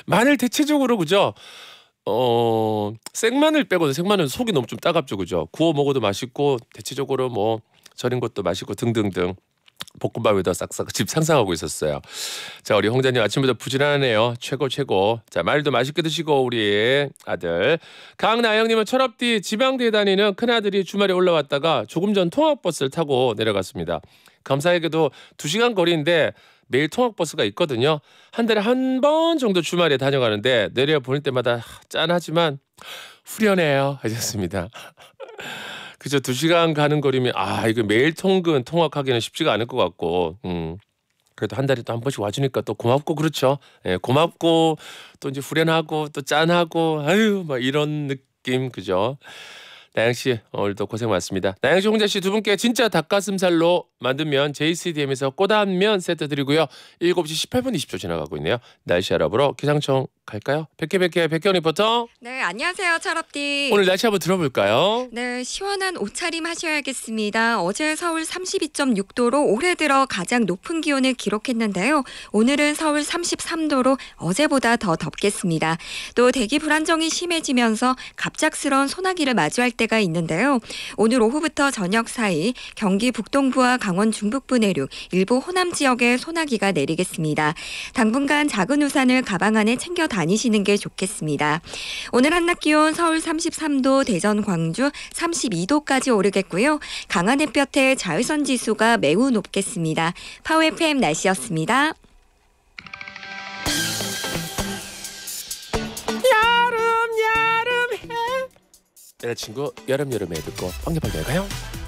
마늘 대체적으로 그죠? 생마늘 빼고는 생마늘 속이 너무 좀 따갑죠, 그죠? 구워 먹어도 맛있고 대체적으로 뭐 절인 것도 맛있고 등등등. 볶음밥에다 싹싹 집 상상하고 있었어요. 자, 우리 홍자님 아침부터 부지런하네요. 최고 최고. 자, 말도 맛있게 드시고 우리 아들 강나영님은 철업디 지방대에 다니는 큰아들이 주말에 올라왔다가 조금 전 통학버스를 타고 내려갔습니다. 감사하게도 2시간 거리인데 매일 통학버스가 있거든요. 한 달에 한 번 정도 주말에 다녀가는데 내려 보낼 때마다 짠하지만 후련해요 하셨습니다. 그죠. 2시간 가는 거리면 이거 매일 통학하기는 쉽지가 않을 것 같고 그래도 한 달에 또 한 번씩 와주니까 또 고맙고 그렇죠. 예, 고맙고 또 이제 후련하고 또 짠하고 아유 막 이런 느낌 그죠. 나영 씨 오늘도 고생 많습니다. 나영 씨, 홍자 씨 두 분께 진짜 닭가슴살로 만든 면 JCDM에서 꼬단면 세트 드리고요. 7시 18분 20초 지나가고 있네요. 날씨 알아보러 기상청 갈까요? 백현 리포터. 네, 안녕하세요, 철업디. 오늘 날씨 한번 들어볼까요? 네, 시원한 옷차림 하셔야겠습니다. 어제 서울 32.6도로 올해 들어 가장 높은 기온을 기록했는데요. 오늘은 서울 33도로 어제보다 더 덥겠습니다. 또 대기 불안정이 심해지면서 갑작스러운 소나기를 마주할 때가 있는데요. 오늘 오후부터 저녁 사이 경기 북동부와 강원 중북부 내륙, 일부 호남 지역에 소나기가 내리겠습니다. 당분간 작은 우산을 가방 안에 챙겨 다니시는 게 좋겠습니다. 오늘 한낮 기온 서울 33도, 대전, 광주 32도까지 오르겠고요. 강한 햇볕에 자외선 지수가 매우 높겠습니다. 파워 FM 날씨였습니다. 여름해 여자친구 여름에 듣고 빵개빵개 가요.